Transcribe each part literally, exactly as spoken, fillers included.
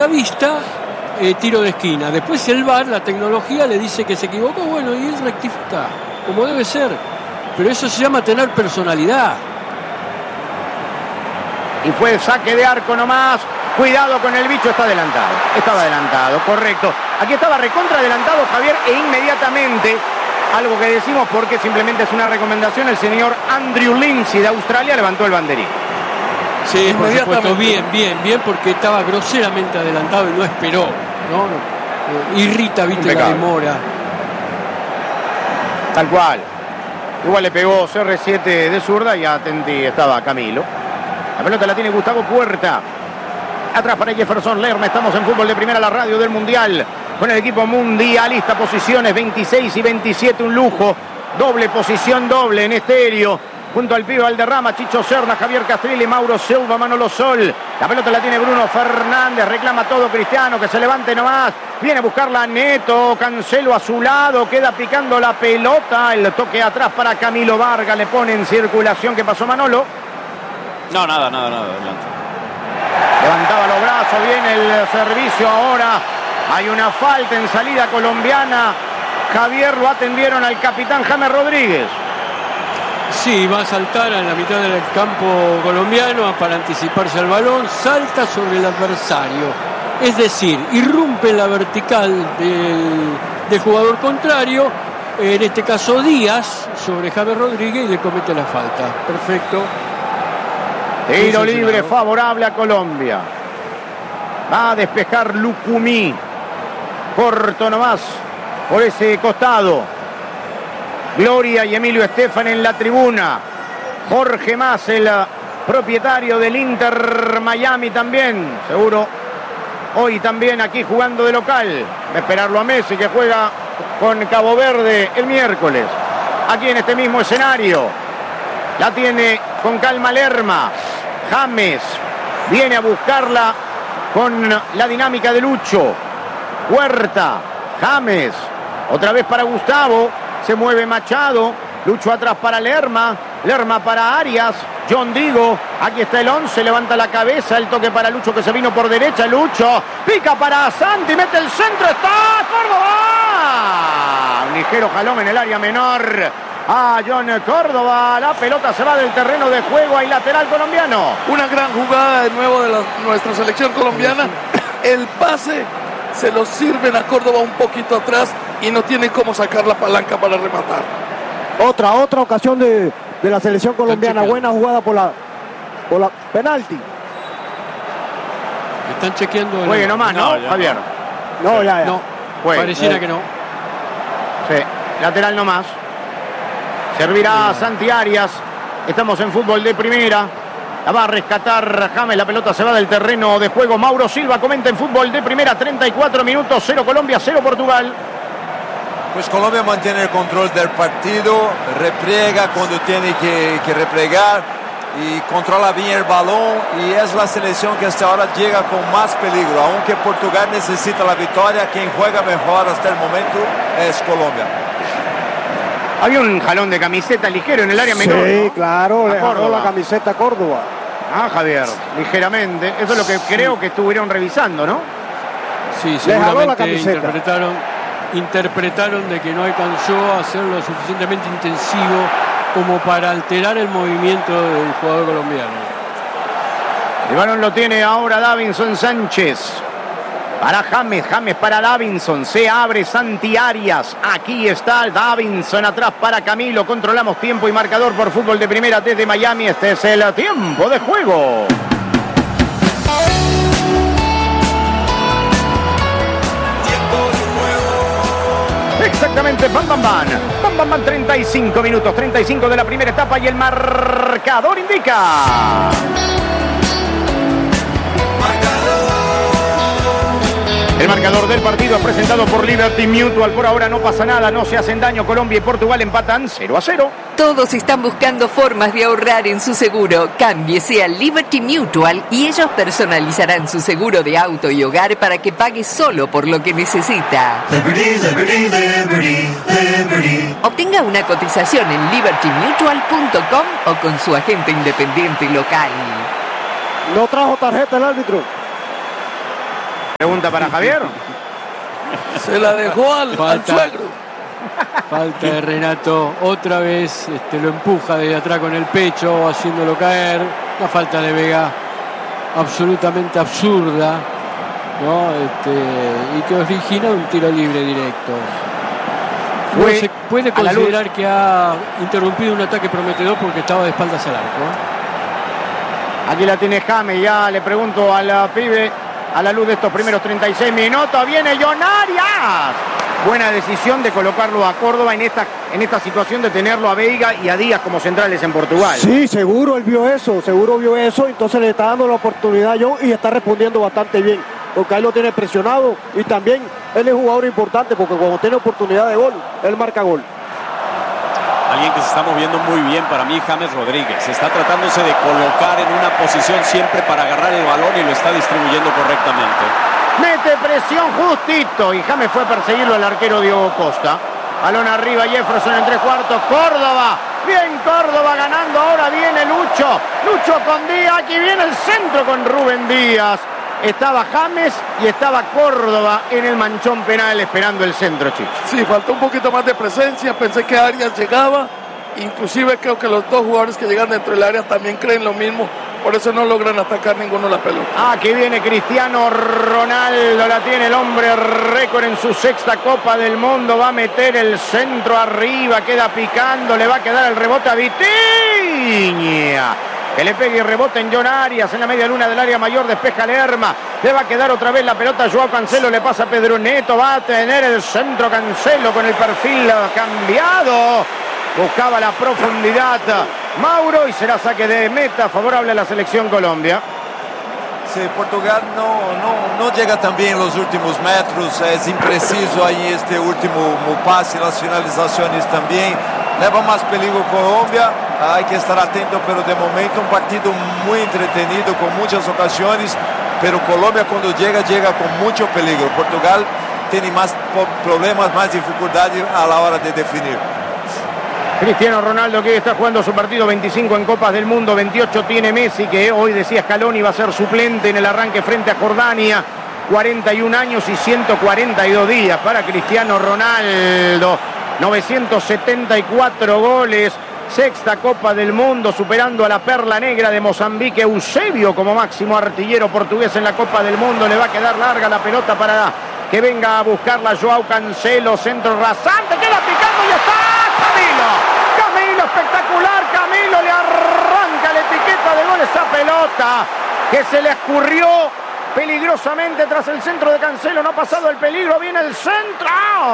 vista, eh, tiro de esquina. Después el V A R, la tecnología, le dice que se equivocó, bueno, y él rectifica, como debe ser. Pero eso se llama tener personalidad. Y fue saque de arco nomás. Cuidado con el bicho, está adelantado. Estaba adelantado, correcto. Aquí estaba recontra adelantado Javier e inmediatamente, algo que decimos porque simplemente es una recomendación, el señor Andrew Lindsay de Australia levantó el banderín. Sí, por supuesto, bien, bien, bien, porque estaba groseramente adelantado y no esperó, ¿no? Eh, irrita, viste, la demora. Tal cual. Igual le pegó C R siete de zurda y atenti estaba Camilo. La pelota la tiene Gustavo Puerta. Atrás para Jefferson Lerma. Estamos en Fútbol de Primera, la radio del Mundial. Con el equipo mundialista, posiciones veintiséis y veintisiete, un lujo. Doble posición, doble en estéreo. Junto al pibe Valderrama, Chicho Serna, Javier Castrilli, Mauro Silva, Manolo Sol. La pelota la tiene Bruno Fernández. Reclama todo Cristiano, que se levante nomás. Viene a buscarla Neto. Cancelo a su lado. Queda picando la pelota. El toque atrás para Camilo Vargas. Le pone en circulación. ¿Qué pasó, Manolo? No, nada, nada, nada. Adelante. Levantaba los brazos, viene el servicio ahora. Hay una falta en salida colombiana. Javier, lo atendieron al capitán James Rodríguez. Sí, va a saltar a la mitad del campo colombiano para anticiparse al balón. Salta sobre el adversario. Es decir, irrumpe en la vertical del, del jugador contrario. En este caso Díaz sobre James Rodríguez y le comete la falta. Perfecto. Tiro libre favorable a Colombia. Va a despejar Lucumí. Corto nomás por ese costado. Gloria y Emilio Estefan en la tribuna. Jorge Mas, el propietario del Inter Miami también. Seguro hoy también aquí jugando de local. Va a esperarlo a Messi, que juega con Cabo Verde el miércoles. Aquí en este mismo escenario. La tiene con calma Lerma. James viene a buscarla con la dinámica de Lucho. Huerta, James, otra vez para Gustavo. Se mueve Machado. Lucho atrás para Lerma. Lerma para Arias. John Digo. Aquí está el once. Levanta la cabeza. El toque para Lucho que se vino por derecha. Lucho pica para Santi. Mete el centro. Está Córdoba. Un ligero jalón en el área menor. A John Córdoba. La pelota se va del terreno de juego. Hay lateral colombiano. Una gran jugada de nuevo de la, nuestra selección colombiana. El pase se lo sirven a Córdoba un poquito atrás y no tiene cómo sacar la palanca para rematar. Otra, otra ocasión de, de la selección colombiana. Buena jugada por la, por la penalti. Están chequeando. Juegue el... nomás, ¿no, no Javier? No, ya, ya. No, Juegue. pareciera eh. que no. Sí, lateral nomás. Servirá sí. Santi Arias. Estamos en Fútbol de Primera. La va a rescatar James, la pelota se va del terreno de juego. Mauro Silva comenta en Fútbol de Primera, treinta y cuatro minutos, cero Colombia, cero Portugal. Pues Colombia mantiene el control del partido, repliega cuando tiene que, que replegar y controla bien el balón, y es la selección que hasta ahora llega con más peligro. Aunque Portugal necesita la victoria, quien juega mejor hasta el momento es Colombia. Había un jalón de camiseta ligero en el área menor. Sí, ¿no? claro, le jaló la camiseta a Córdoba. Ah, Javier, ligeramente. Eso es lo que creo que estuvieron revisando, ¿no? Sí, seguramente interpretaron, interpretaron de que no alcanzó a ser lo suficientemente intensivo como para alterar el movimiento del jugador colombiano. El balón lo tiene ahora Davinson Sánchez. Para James, James para Davinson, se abre Santi Arias, aquí está Davinson atrás para Camilo, controlamos tiempo y marcador por Fútbol de Primera desde Miami, este es el tiempo de juego. Exactamente, bam, bam, bam, bam, bam, bam, treinta y cinco minutos, treinta y cinco de la primera etapa y el marcador indica... El marcador del partido es presentado por Liberty Mutual. Por ahora no pasa nada, no se hacen daño. Colombia y Portugal empatan cero a cero. Todos están buscando formas de ahorrar en su seguro. Cámbiese a Liberty Mutual y ellos personalizarán su seguro de auto y hogar para que pague solo por lo que necesita. Liberty, Liberty, Liberty, Liberty. Obtenga una cotización en liberty mutual punto com o con su agente independiente local. No trajo tarjeta el árbitro. Pregunta para Javier. Se la dejó al, al Falta. suegro. Falta de Renato, otra vez este, lo empuja desde atrás con el pecho, haciéndolo caer. La falta de Vega, absolutamente absurda, ¿no? Este, y que origina un tiro libre directo. No Fue se puede a la luz. considerar que ha interrumpido un ataque prometedor porque estaba de espaldas al arco, ¿eh? Aquí la tiene James, ya le pregunto a la pibe, a la luz de estos primeros treinta y seis minutos, viene John Arias. Buena decisión de colocarlo a Córdoba en esta, en esta situación de tenerlo a Veiga y a Díaz como centrales en Portugal. Sí, seguro él vio eso, seguro vio eso, entonces le está dando la oportunidad a John y está respondiendo bastante bien, porque ahí lo tiene presionado y también él es jugador importante porque cuando tiene oportunidad de gol, él marca gol. Alguien que se está moviendo muy bien para mí, James Rodríguez. Está tratándose de colocar en una posición siempre para agarrar el balón y lo está distribuyendo correctamente. Mete presión justito y James fue a perseguirlo al arquero Diogo Costa. Balón arriba, Jefferson en tres cuartos, Córdoba. Bien Córdoba ganando, ahora viene Lucho. Lucho con Díaz, aquí viene el centro con Rubén Díaz. Estaba James y estaba Córdoba en el manchón penal esperando el centro, Chicho. Sí, faltó un poquito más de presencia. Pensé que Arias llegaba. Inclusive creo que los dos jugadores que llegan dentro del área también creen lo mismo. Por eso no logran atacar ninguno la pelota. Aquí viene Cristiano Ronaldo, la tiene el hombre récord en su sexta Copa del Mundo. Va a meter el centro arriba, queda picando, le va a quedar el rebote a Vitinha. Que le pegue y rebote en John Arias en la media luna del área mayor, despeja Lerma. Le va a quedar otra vez la pelota a Joao Cancelo, le pasa a Pedro Neto, va a tener el centro Cancelo con el perfil cambiado. Buscaba la profundidad Mauro y será saque de meta favorable a la selección Colombia. Sí, Portugal no, no, no llega tan bien en los últimos metros, es impreciso ahí este último pase, las finalizaciones también. Leva más peligro Colombia, hay que estar atento, pero de momento un partido muy entretenido con muchas ocasiones, pero Colombia cuando llega, llega con mucho peligro. Portugal tiene más problemas, más dificultades a la hora de definir. Cristiano Ronaldo que está jugando su partido veinticinco en Copas del Mundo, veintiocho tiene Messi, que hoy decía Scaloni va a ser suplente en el arranque frente a Jordania, cuarenta y un años y ciento cuarenta y dos días para Cristiano Ronaldo, novecientos setenta y cuatro goles, sexta Copa del Mundo, superando a la Perla Negra de Mozambique, Eusebio como máximo artillero portugués en la Copa del Mundo. Le va a quedar larga la pelota para que venga a buscarla Joao Cancelo, centro rasante, queda picando y está Camilo, Camilo espectacular, Camilo le arranca la etiqueta de gol esa pelota que se le escurrió peligrosamente tras el centro de Cancelo, no ha pasado el peligro, viene el centro,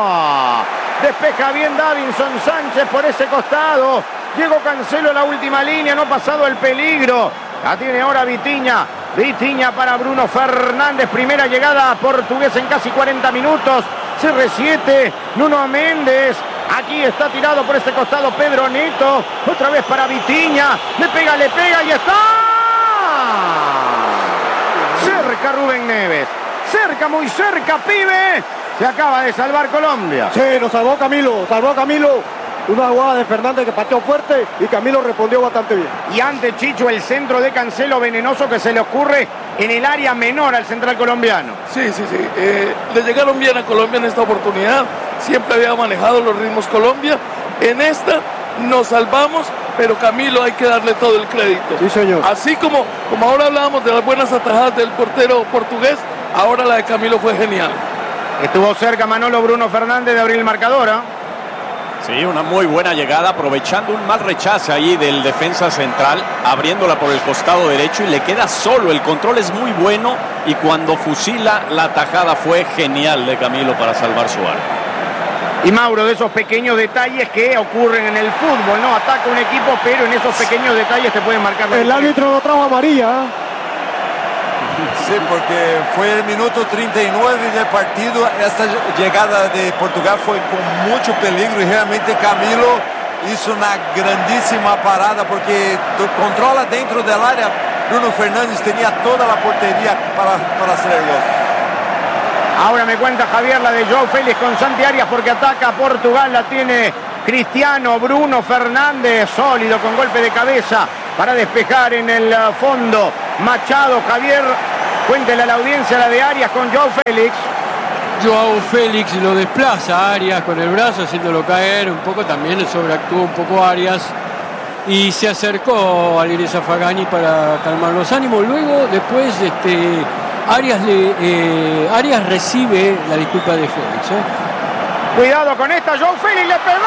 despeja bien Davinson Sánchez por ese costado, llegó Cancelo a la última línea, no ha pasado el peligro, la tiene ahora Vitinha, Vitinha para Bruno Fernández, primera llegada portuguesa en casi cuarenta minutos, C R siete, Nuno Méndez, aquí está tirado por este costado Pedro Neto, otra vez para Vitinha, le pega, le pega y está cerca Rubén Neves, cerca, muy cerca, pibe, se acaba de salvar Colombia. Sí, lo salvó Camilo, salvó a Camilo. Una jugada de Fernández que pateó fuerte y Camilo respondió bastante bien. Y ante Chicho el centro de Cancelo venenoso que se le ocurre en el área menor al central colombiano. Sí, sí, sí. Eh, le llegaron bien a Colombia en esta oportunidad. Siempre había manejado los ritmos Colombia. En esta nos salvamos, pero Camilo hay que darle todo el crédito. Sí, señor. Así como, como ahora hablábamos de las buenas atajadas del portero portugués, ahora la de Camilo fue genial. Estuvo cerca Manolo Bruno Fernández de abrir el marcador, ¿eh? Sí, una muy buena llegada, aprovechando un mal rechace ahí del defensa central, abriéndola por el costado derecho y le queda solo. El control es muy bueno y cuando fusila la tajada fue genial de Camilo para salvar su arco. Y Mauro, de esos pequeños detalles que ocurren en el fútbol, ¿no? Ataca un equipo, pero en esos pequeños detalles te pueden marcar la El diferencia. árbitro no trajo amarilla. Sí, porque fue el minuto treinta y nueve del partido. Esta llegada de Portugal fue con mucho peligro y realmente Camilo hizo una grandísima parada porque controla dentro del área. Bruno Fernández tenía toda la portería para, para hacer el gol. Ahora me cuenta Javier la de Joao Félix con Santi Arias porque ataca a Portugal, la tiene Cristiano, Bruno Fernández, sólido con golpe de cabeza para despejar en el fondo. Machado, Javier, Cuéntele a la audiencia la de Arias con Joao Félix. Joao Félix lo desplaza a Arias con el brazo, haciéndolo caer un poco. También le sobreactuó un poco Arias. Y se acercó a Alireza Fagani para calmar los ánimos. Luego, después, este, Arias, le, eh, Arias recibe la disculpa de Félix. ¿eh? Cuidado con esta, Joao Félix le pegó.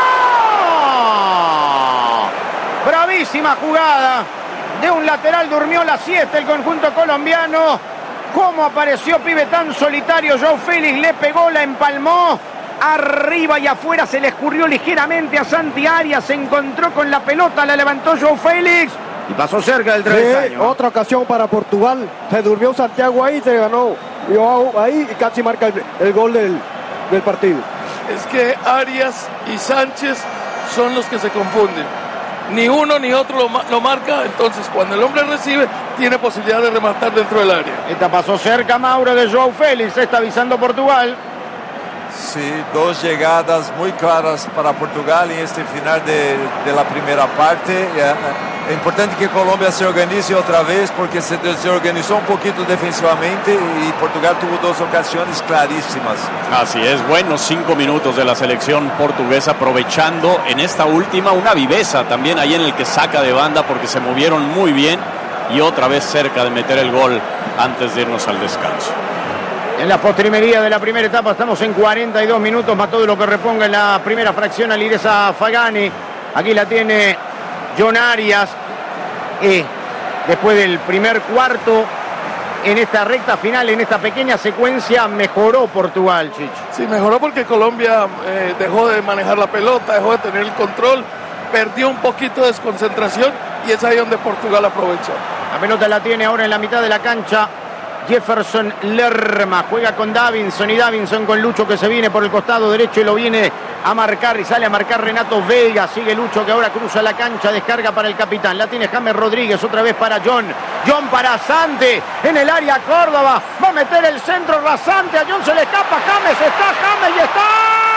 Bravísima jugada. De un lateral durmió la siesta el conjunto colombiano. ¿Cómo apareció pibe tan solitario? Joao Félix le pegó, la empalmó. Arriba y afuera se le escurrió ligeramente a Santi Arias. Se encontró con la pelota, la levantó Joao Félix. Y pasó cerca del travesaño. Sí, otra ocasión para Portugal. Se durmió Santiago ahí, se ganó Joao ahí y casi marca el, el gol del, del partido. Es que Arias y Sánchez son los que se confunden. Ni uno ni otro lo, lo marca, entonces cuando el hombre recibe, tiene posibilidad de rematar dentro del área. Esta pasó cerca, Mauro, de Joao Félix, está avisando Portugal. Sí, dos llegadas muy claras para Portugal en este final de, de la primera parte. Es importante que Colombia se organice otra vez porque se desorganizó un poquito defensivamente y Portugal tuvo dos ocasiones clarísimas. Así es, buenos cinco minutos de la selección portuguesa, aprovechando en esta última una viveza también ahí en el que saca de banda porque se movieron muy bien y otra vez cerca de meter el gol antes de irnos al descanso. En la postrimería de la primera etapa estamos en cuarenta y dos minutos, más todo lo que reponga en la primera fracción Alireza Fagani. Aquí la tiene John Arias. Y después del primer cuarto, en esta recta final, en esta pequeña secuencia, mejoró Portugal, Chicho. Sí, mejoró porque Colombia eh, dejó de manejar la pelota, dejó de tener el control, perdió un poquito de desconcentración y es ahí donde Portugal aprovechó. La pelota la tiene ahora en la mitad de la cancha Jefferson Lerma, juega con Davinson y Davinson con Lucho que se viene por el costado derecho y lo viene a marcar y sale a marcar Renato Vega. Sigue Lucho que ahora cruza la cancha, descarga para el capitán, la tiene James Rodríguez, otra vez para John, John para Sante, en el área Córdoba, va a meter el centro rasante, a John se le escapa, James está, James y está,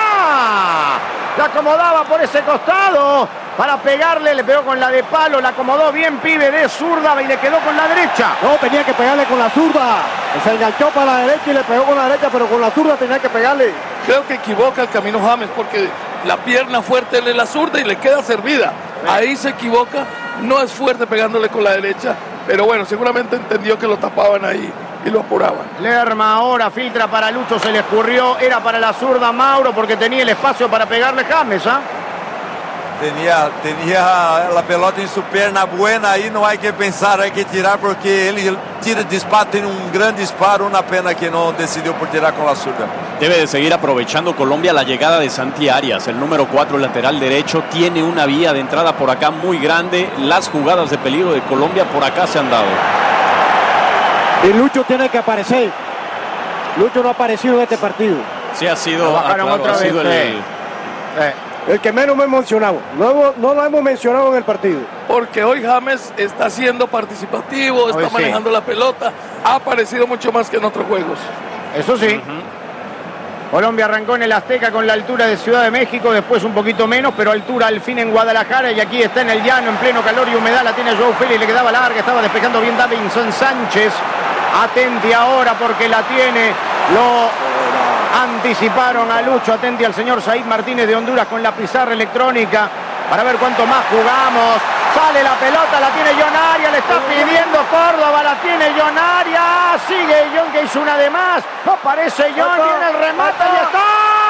la acomodaba por ese costado para pegarle, le pegó con la de palo, la acomodó bien pibe de zurda y le quedó con la derecha. No, tenía que pegarle con la zurda. Se enganchó para la derecha y le pegó con la derecha, pero con la zurda tenía que pegarle. Creo que equivoca el camino James porque la pierna fuerte es la zurda y le queda servida. Sí. Ahí se equivoca, no es fuerte pegándole con la derecha, pero bueno, seguramente entendió que lo tapaban ahí y lo apuraban. Lerma ahora filtra para Lucho, se le escurrió, era para la zurda Mauro porque tenía el espacio para pegarle James, ¿ah? ¿eh? Tenía, tenía la pelota en su pierna buena, ahí no hay que pensar, hay que tirar porque él tira disparo, tiene un gran disparo, una pena que no decidió por tirar con la zurda. Debe de seguir aprovechando Colombia la llegada de Santi Arias, el número cuatro, lateral derecho, tiene una vía de entrada por acá muy grande, las jugadas de peligro de Colombia por acá se han dado. Y Lucho tiene que aparecer, Lucho no ha aparecido en este partido. Sí, ha sido, ah, claro, otra ha vez, sido el... eh. Eh. El que menos me mencionaba, no, no lo hemos mencionado en el partido. Porque hoy James está siendo participativo, está hoy manejando sí. la pelota, ha aparecido mucho más que en otros juegos. Eso sí. Uh-huh. Colombia arrancó en el Azteca con la altura de Ciudad de México, después un poquito menos, pero altura al fin en Guadalajara y aquí está en el llano, en pleno calor y humedad, la tiene Joao Félix, le quedaba larga, estaba despejando bien Davinson Sánchez. Atenti ahora porque la tiene, lo... anticiparon a Lucho, atenti al señor Said Martínez de Honduras con la pizarra electrónica para ver cuánto más jugamos. Sale la pelota, la tiene John Arias, le está pidiendo Córdoba, la tiene John Arias, sigue John que hizo una de más, no aparece John, viene el remate y está.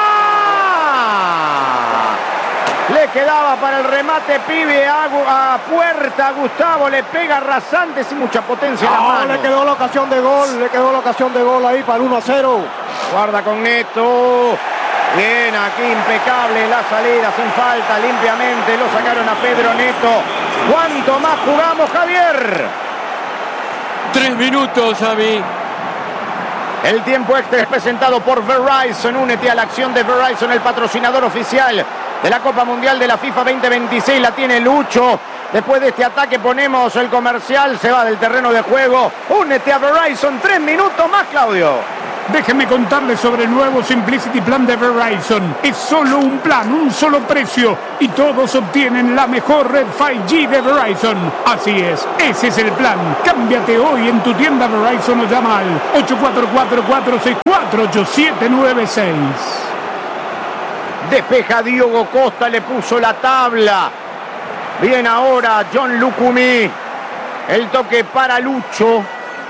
Le quedaba para el remate pibe a, a puerta, Gustavo le pega rasante sin mucha potencia en la mano. Le quedó la ocasión de gol, le quedó la ocasión de gol ahí para el uno a cero. Guarda con Neto. Bien, aquí impecable la salida, sin falta, limpiamente lo sacaron a Pedro Neto. ¿Cuánto más jugamos, Javier? Tres minutos, Javi. El tiempo extra es presentado por Verizon. Únete a la acción de Verizon, el patrocinador oficial de la Copa Mundial de la FIFA veinte veintiséis. La tiene Lucho. Después de este ataque ponemos el comercial, se va del terreno de juego. Únete a Verizon, tres minutos más, Claudio. Déjeme contarles sobre el nuevo Simplicity Plan de Verizon. Es solo un plan, un solo precio y todos obtienen la mejor red cinco G de Verizon. Así es, ese es el plan. Cámbiate hoy en tu tienda Verizon o llama al ocho cuatro cuatro, cuatro seis cuatro, ocho siete nueve seis. Despeja Diogo Costa, le puso la tabla. Bien ahora John Lucumí. El toque para Lucho.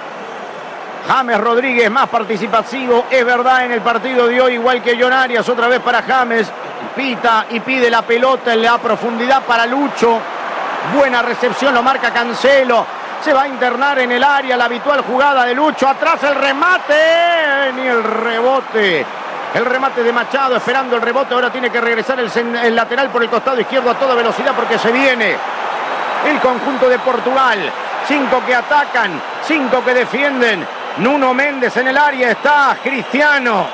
James Rodríguez más participativo, es verdad, en el partido de hoy, igual que John Arias, otra vez para James. Pita y pide la pelota en la profundidad para Lucho. Buena recepción, lo marca Cancelo. Se va a internar en el área, la habitual jugada de Lucho. Atrás el remate, ni el rebote. El remate de Machado, esperando el rebote. Ahora tiene que regresar el, el lateral por el costado izquierdo a toda velocidad porque se viene el conjunto de Portugal. Cinco que atacan, cinco que defienden. Nuno Méndez en el área, está Cristiano.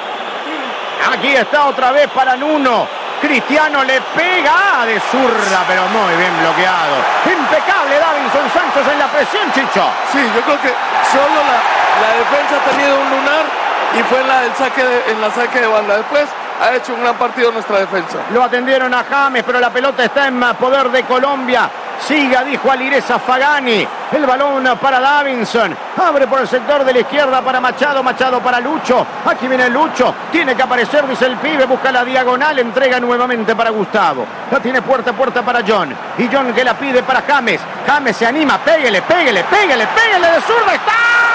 Aquí está otra vez para Nuno. Cristiano le pega de zurda, pero muy bien bloqueado. Impecable Davinson Sánchez en la presión, Chicho. Sí, yo creo que solo la, la defensa ha tenido un lunar y fue en la, el saque de, en la saque de banda. Después ha hecho un gran partido nuestra defensa. Lo atendieron a James, pero la pelota está en poder de Colombia. Siga, dijo Alireza Fagani. El balón para Davinson. Abre por el sector de la izquierda para Machado. Machado para Lucho. Aquí viene Lucho. Tiene que aparecer, dice el pibe. Busca la diagonal. Entrega nuevamente para Gustavo. La tiene puerta a puerta para John. Y John que la pide para James. James se anima. Péguele, péguele, péguele, péguele de zurda. ¡Está!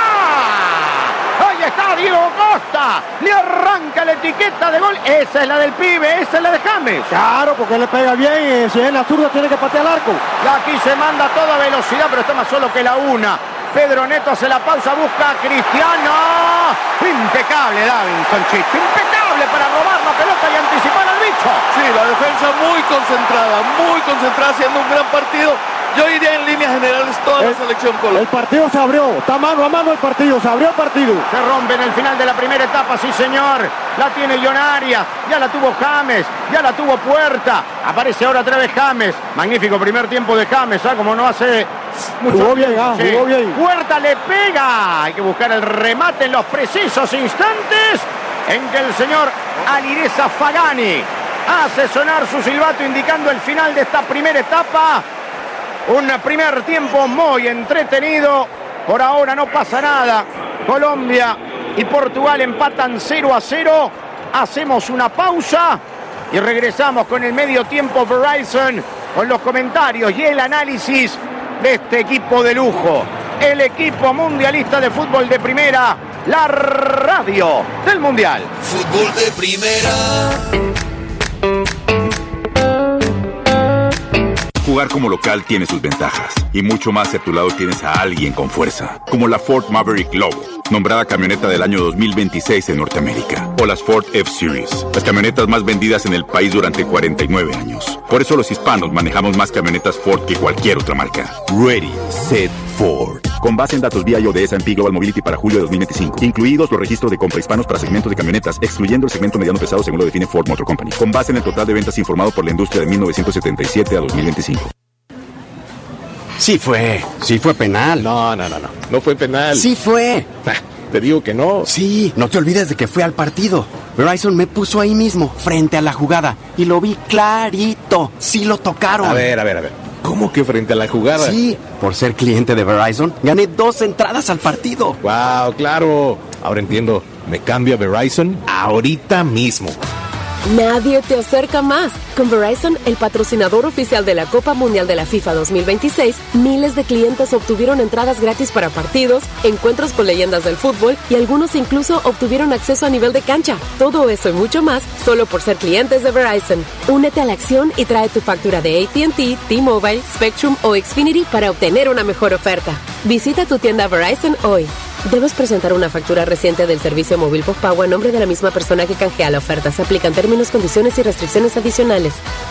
Ahí está Diego Costa. Le arranca la etiqueta de gol. Esa es la del pibe. Esa es la de James. Claro, porque le pega bien. Y si es la zurda tiene que patear al arco. Y aquí se manda a toda velocidad, pero está más solo que la una. Pedro Neto hace la pausa. Busca a Cristiano. Impecable Davinson, Chicho. Impecable para robar la pelota y anticipar al bicho. Sí, la defensa muy concentrada. Muy concentrada, haciendo un gran partido. Yo iría en líneas generales toda el, la selección Colombia. El partido se abrió, está mano a mano el partido, se abrió el partido. Se rompe en el final de la primera etapa, sí señor. La tiene John Arias, ya la tuvo James, ya la tuvo Puerta. Aparece ahora otra vez James. Magnífico primer tiempo de James, ¿ah? Como no hace mucho Jugó bien, ah, sí. jugó bien. Puerta le pega. Hay que buscar el remate en los precisos instantes en que el señor Alireza Fagani hace sonar su silbato indicando el final de esta primera etapa. Un primer tiempo muy entretenido. Por ahora no pasa nada. Colombia y Portugal empatan cero a cero. Hacemos una pausa y regresamos con el medio tiempo Verizon, con los comentarios y el análisis de este equipo de lujo. El equipo mundialista de fútbol de primera, la radio del mundial. Fútbol de primera. Jugar como local tiene sus ventajas y mucho más si a tu lado tienes a alguien con fuerza, como la Ford Maverick Lobo, nombrada camioneta del año dos mil veintiséis en Norteamérica, o las Ford F-Series, las camionetas más vendidas en el país durante cuarenta y nueve años. Por eso los hispanos manejamos más camionetas Ford que cualquier otra marca. Ready, Set, Ford. Con base en datos vía I O de S and P Global Mobility para julio de dos mil veinticinco, incluidos los registros de compra hispanos para segmentos de camionetas, excluyendo el segmento mediano pesado según lo define Ford Motor Company. Con base en el total de ventas informado por la industria de mil novecientos setenta y siete a dos mil veinticinco. Sí fue, sí fue penal. No, no, no, no, no fue penal. Sí fue. Ah, te digo que no. Sí, no te olvides de que fui al partido. Verizon me puso ahí mismo, frente a la jugada, y lo vi clarito. Sí lo tocaron. A ver, a ver, a ver. ¿Cómo que frente a la jugada? Sí, por ser cliente de Verizon, gané dos entradas al partido. Wow, claro. Ahora entiendo. Me cambio a Verizon ahorita mismo. Nadie te acerca más. Con Verizon, el patrocinador oficial de la Copa Mundial de la FIFA dos mil veintiséis, miles de clientes obtuvieron entradas gratis para partidos, encuentros con leyendas del fútbol y algunos incluso obtuvieron acceso a nivel de cancha. Todo eso y mucho más solo por ser clientes de Verizon. Únete a la acción y trae tu factura de A T and T, T-Mobile, Spectrum o Xfinity para obtener una mejor oferta. Visita tu tienda Verizon hoy. Debes presentar una factura reciente del servicio móvil postpago a nombre de la misma persona que canjea la oferta. Se aplican términos, condiciones y restricciones adicionales.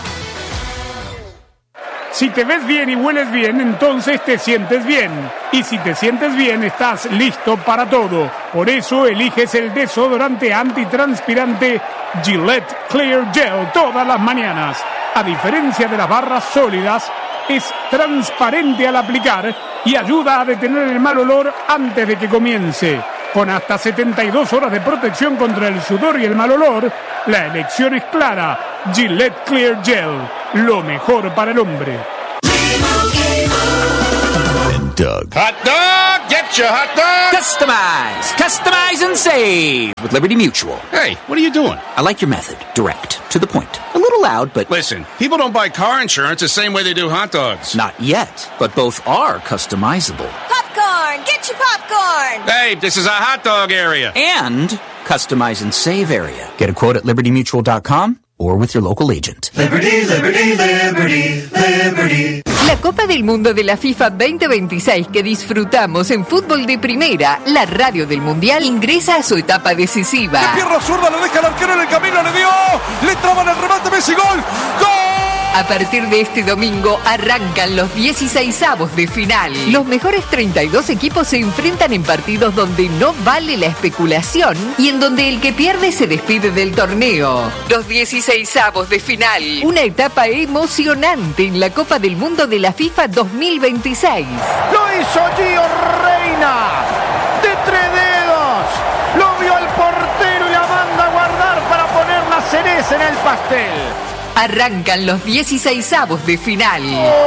Si te ves bien y hueles bien, entonces te sientes bien. Y si te sientes bien, estás listo para todo. Por eso eliges el desodorante antitranspirante Gillette Clear Gel todas las mañanas. A diferencia de las barras sólidas, es transparente al aplicar y ayuda a detener el mal olor antes de que comience. Con hasta setenta y dos horas de protección contra el sudor y el mal olor, la elección es clara. Gillette Clear Gel, lo mejor para el hombre. Doug. Hot dog! Get your hot dog! Customize! Customize and save with Liberty Mutual. Hey, what are you doing? I like your method. Direct. To the point. A little loud, but... Listen, people don't buy car insurance the same way they do hot dogs. Not yet, but both are customizable. Popcorn! Get your popcorn! Hey, this is a hot dog area. And customize and save area. Get a quote at liberty mutual dot com or with your local agent. Liberty, Liberty, Liberty, Liberty. La Copa del Mundo de la FIFA veinte veintiséis que disfrutamos en Fútbol de Primera, la radio del Mundial, ingresa a su etapa decisiva. De pierna zurda, lo deja el arquero en el camino, le dio, le traban el remate, Messi, gol, ¡gol! A partir de este domingo arrancan los dieciseisavos de final. Los mejores treinta y dos equipos se enfrentan en partidos donde no vale la especulación y en donde el que pierde se despide del torneo. Los dieciseisavos de final, una etapa emocionante en la Copa del Mundo de la FIFA dos mil veintiséis. Lo hizo Gio Reyna, de tres dedos, lo vio el portero y la manda a guardar para poner la cereza en el pastel. Arrancan los dieciseisavos de final.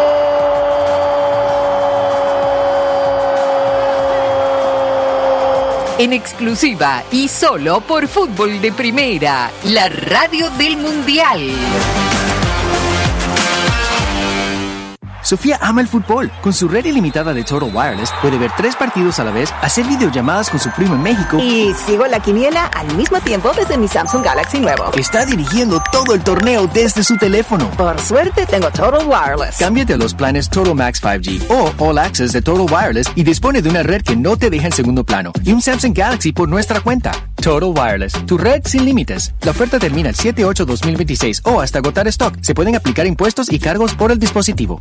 En exclusiva y solo por Fútbol de Primera, la radio del Mundial. Sofía ama el fútbol. Con su red ilimitada de Total Wireless puede ver tres partidos a la vez, hacer videollamadas con su primo en México y sigo la quiniela al mismo tiempo desde mi Samsung Galaxy nuevo. Está dirigiendo todo el torneo desde su teléfono. Por suerte tengo Total Wireless. Cámbiate a los planes Total Max cinco G o All Access de Total Wireless y dispone de una red que no te deja en segundo plano y un Samsung Galaxy por nuestra cuenta. Total Wireless, tu red sin límites. La oferta termina el siete ocho dos mil veintiséis o hasta agotar stock. Se pueden aplicar impuestos y cargos por el dispositivo.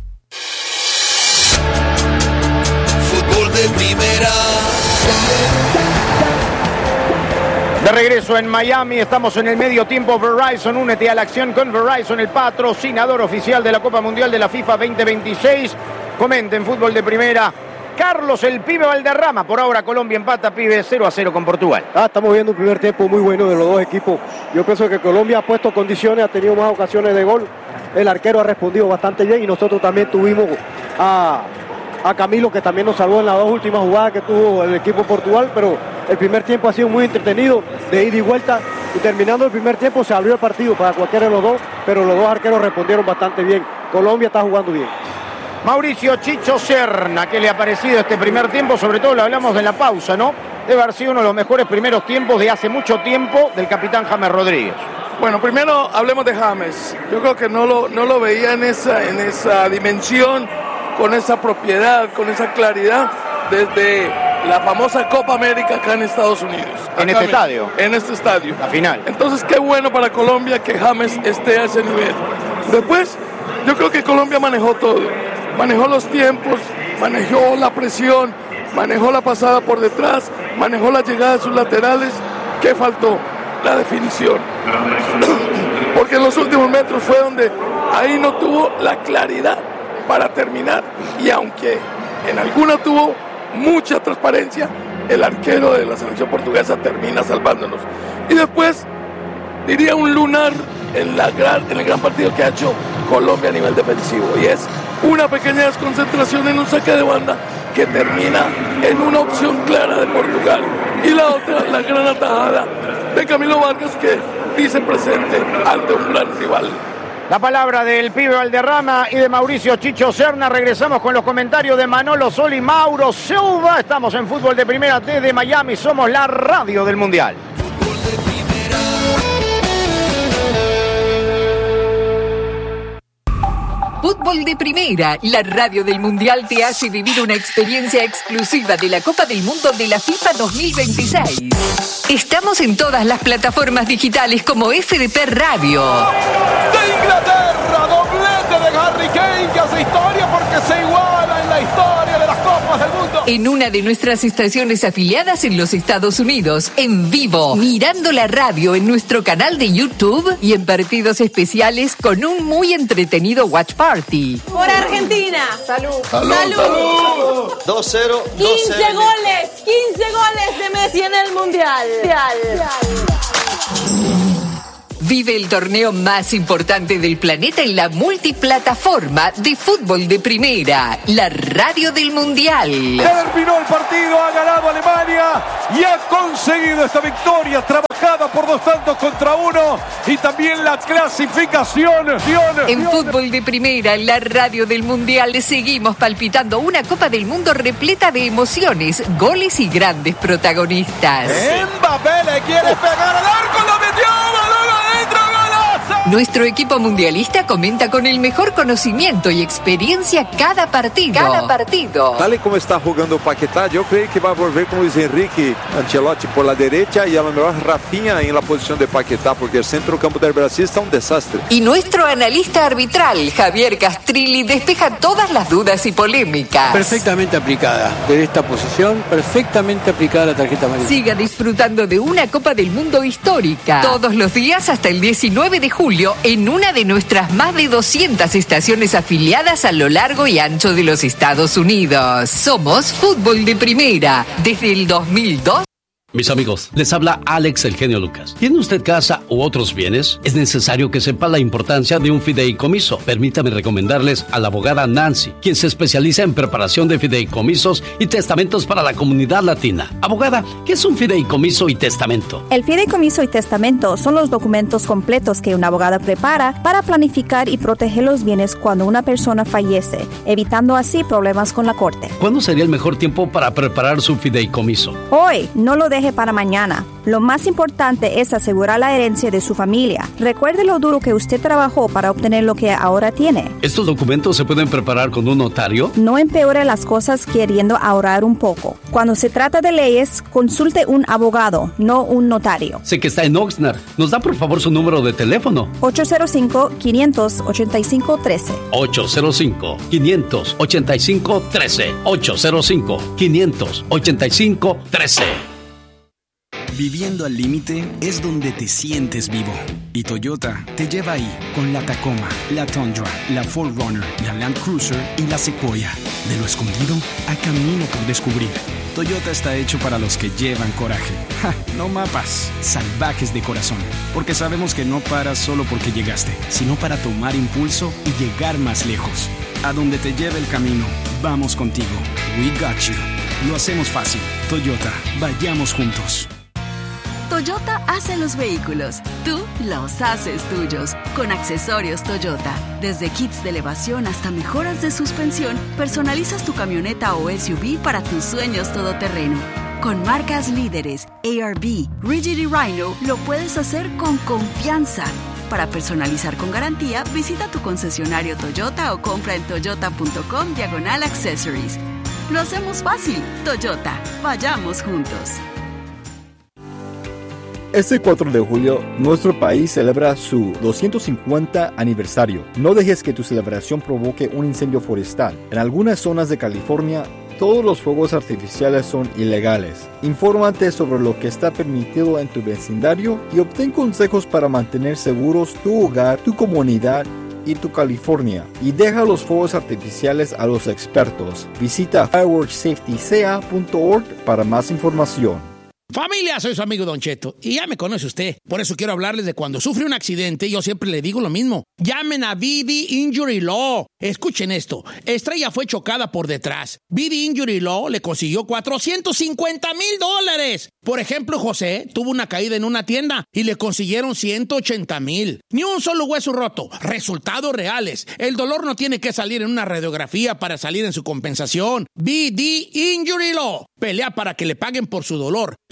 Fútbol de Primera. De regreso en Miami, estamos en el medio tiempo. Verizon, únete a la acción con Verizon, el patrocinador oficial de la Copa Mundial de la FIFA veinte veintiséis. Comenten Fútbol de Primera. Carlos el Pibe Valderrama. Por ahora Colombia empata, Pibe, cero a cero con Portugal. Ah, estamos viendo un primer tiempo muy bueno de los dos equipos. Yo pienso que Colombia ha puesto condiciones, ha tenido más ocasiones de gol. El arquero ha respondido bastante bien y nosotros también tuvimos a, a Camilo, que también nos salvó en las dos últimas jugadas que tuvo el equipo Portugal, pero el primer tiempo ha sido muy entretenido, de ida y vuelta, y terminando el primer tiempo se abrió el partido para cualquiera de los dos, pero los dos arqueros respondieron bastante bien. Colombia está jugando bien. Mauricio Chicho Serna, ¿qué le ha parecido este primer tiempo? Sobre todo lo hablamos de la pausa, ¿no? Debe haber sido uno de los mejores primeros tiempos de hace mucho tiempo del capitán James Rodríguez. Bueno, primero hablemos de James. Yo creo que no lo, no lo veía en esa, en esa dimensión, con esa propiedad, con esa claridad, desde la famosa Copa América acá en Estados Unidos. En este estadio. En este estadio. La final. Entonces, qué bueno para Colombia que James esté a ese nivel. Después, yo creo que Colombia manejó todo. Manejó los tiempos, manejó la presión, manejó la pasada por detrás, manejó la llegada de sus laterales. ¿Qué faltó? La definición. Porque en los últimos metros fue donde ahí no tuvo la claridad para terminar. Y aunque en alguna tuvo mucha transparencia, el arquero de la selección portuguesa termina salvándonos. Y después, diría un lunar en, la gran, en el gran partido que ha hecho Colombia a nivel defensivo. Y es una pequeña desconcentración en un saque de banda que termina en una opción clara de Portugal. Y la otra, la gran atajada de Camilo Vargas, que dice presente ante un gran rival. La palabra del Pibe Valderrama y de Mauricio Chicho Serna. Regresamos con los comentarios de Manolo Sol y Mauro Silva. Estamos en Fútbol de Primera desde Miami. Somos la radio del Mundial. Fútbol de Primera, la radio del Mundial te hace vivir una experiencia exclusiva de la Copa del Mundo de la FIFA dos mil veintiséis. Estamos en todas las plataformas digitales como F D P Radio. De Inglaterra, doblete de Harry Kane que hace historia porque se iguala en la historia de las Copas del Mundo. en una de nuestras estaciones afiliadas en los Estados Unidos, en vivo, mirando la radio en nuestro canal de YouTube y en partidos especiales con un muy entretenido watch party. Por Argentina. Salud. Salud. Salud. dos cero. quince goles. quince goles de Messi en el Mundial. Vive el torneo más importante del planeta en la multiplataforma de fútbol de primera, la radio del Mundial. Terminó el partido, ha ganado Alemania y ha conseguido esta victoria trabajada por dos tantos contra uno y también la clasificación. En fútbol de primera, la radio del Mundial, seguimos palpitando una Copa del Mundo repleta de emociones, goles y grandes protagonistas. Mbappé le quiere pegar al arco, lo metió, balón adentro, golazo. Nuestro equipo mundialista comenta con el mejor conocimiento y experiencia cada partido. Cada partido. Tal y como está jugando Paquetá, yo creo que va a volver con Luis Enrique Ancelotti por la derecha y a lo mejor Rafinha en la posición de Paquetá, porque el centro campo del Brasil está un desastre. Y nuestro analista arbitral, Javier Castrilli, despeja todas las dudas y polémicas. Perfectamente aplicada. Desde esta posición, perfectamente aplicada la tarjeta amarilla. Siga disfrutando de una Copa del Mundo histórica. Todos los días hasta el diecinueve de julio en una de nuestras más de doscientas estaciones afiliadas a lo largo y ancho de los Estados Unidos. Somos Fútbol de Primera desde el dos mil dos. Mis amigos, les habla Alex El Genio Lucas. ¿Tiene usted casa u otros bienes? Es necesario que sepa la importancia de un fideicomiso. Permítame recomendarles a la abogada Nancy, quien se especializa en preparación de fideicomisos y testamentos para la comunidad latina. Abogada, ¿qué es un fideicomiso y testamento? El fideicomiso y testamento son los documentos completos que una abogada prepara para planificar y proteger los bienes cuando una persona fallece, evitando así problemas con la corte. ¿Cuándo sería el mejor tiempo para preparar su fideicomiso? Hoy, no lo deje para mañana. Lo más importante es asegurar la herencia de su familia. Recuerde lo duro que usted trabajó para obtener lo que ahora tiene. ¿Estos documentos se pueden preparar con un notario? No empeore las cosas queriendo ahorrar un poco. Cuando se trata de leyes, consulte un abogado, no un notario. Sé que está en Oxnard. ¿Nos da por favor su número de teléfono? ocho cero cinco, cinco ocho cinco, uno tres. ocho cero cinco, cinco ocho cinco, uno tres. ocho cero cinco, cinco ocho cinco, uno tres. Viviendo al límite es donde te sientes vivo. Y Toyota te lleva ahí con la Tacoma, la Tundra, la cuatro runner, la Land Cruiser y la Sequoia. De lo escondido a camino por descubrir. Toyota está hecho para los que llevan coraje. Ja, no mapas, salvajes de corazón. Porque sabemos que no paras solo porque llegaste, sino para tomar impulso y llegar más lejos. A donde te lleve el camino, vamos contigo. We got you. Lo hacemos fácil. Toyota, vayamos juntos. Toyota hace los vehículos, tú los haces tuyos, con accesorios Toyota. Desde kits de elevación hasta mejoras de suspensión, personalizas tu camioneta o S U V para tus sueños todoterreno. Con marcas líderes, A R B, Rigid y Rhino, lo puedes hacer con confianza. Para personalizar con garantía, visita tu concesionario Toyota o compra en toyota.com diagonal accessories. Lo hacemos fácil. Toyota, vayamos juntos. Este cuatro de julio, nuestro país celebra su doscientos cincuenta aniversario. No dejes que tu celebración provoque un incendio forestal. En algunas zonas de California, todos los fuegos artificiales son ilegales. Infórmate sobre lo que está permitido en tu vecindario y obtén consejos para mantener seguros tu hogar, tu comunidad y tu California. Y deja los fuegos artificiales a los expertos. Visita fireworks safety c a punto org para más información. Familia, soy su amigo Don Cheto y ya me conoce usted. Por eso quiero hablarles de cuando sufre un accidente. Yo siempre le digo lo mismo. Llamen a B D Injury Law. Escuchen esto. Estrella fue chocada por detrás. B D Injury Law le consiguió cuatrocientos cincuenta mil dólares. Por ejemplo, José tuvo una caída en una tienda y le consiguieron ciento ochenta mil. Ni un solo hueso roto. Resultados reales. El dolor no tiene que salir en una radiografía para salir en su compensación. B D Injury Law pelea para que le paguen por su dolor.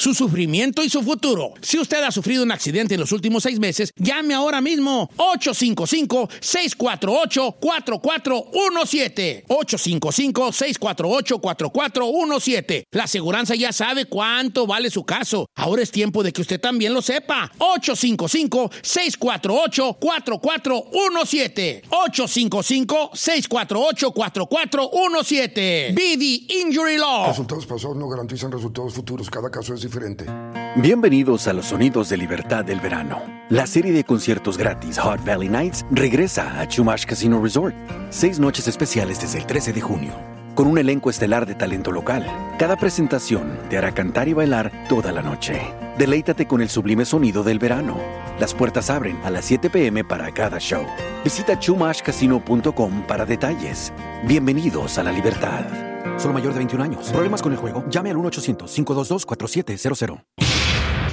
su sufrimiento y su futuro. Si usted ha sufrido un accidente en los últimos seis meses, llame ahora mismo ocho cinco cinco, seis cuatro ocho, cuatro cuatro uno siete. ocho cinco cinco, seis cuatro ocho, cuatro cuatro uno siete. La aseguranza ya sabe cuánto vale su caso. Ahora es tiempo de que usted también lo sepa. ocho cinco cinco, seis cuatro ocho, cuatro cuatro uno siete. ocho cinco cinco, seis cuatro ocho, cuatro cuatro uno siete. B D Injury Law. Resultados pasados no garantizan resultados futuros. Cada caso es diferente. Bienvenidos a los sonidos de libertad del verano. La serie de conciertos gratis Hot Valley Nights regresa a Chumash Casino Resort. Seis noches especiales desde el trece de junio. Con un elenco estelar de talento local. Cada presentación te hará cantar y bailar toda la noche. Deleítate con el sublime sonido del verano. Las puertas abren a las siete p m para cada show. Visita chumash casino punto com para detalles. Bienvenidos a la libertad. Solo mayor de veintiún años. ¿Problemas con el juego? Llame al uno ochocientos, cinco dos dos, cuatro siete cero cero.